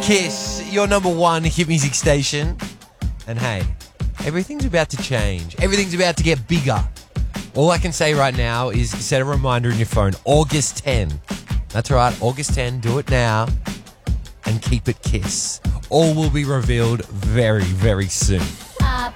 Kiss, your number one hit music station. And hey, everything's about to change. Everything's about to get bigger. All I can say right now is set a reminder in your phone. August 10. That's right, August 10. Do it now. And keep it Kiss. All will be revealed very, very soon.